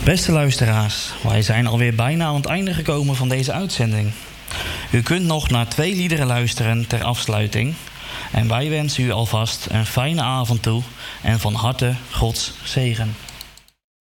Beste luisteraars, wij zijn alweer bijna aan het einde gekomen van deze uitzending. U kunt nog naar 2 liederen luisteren ter afsluiting. En wij wensen u alvast een fijne avond toe en van harte Gods zegen.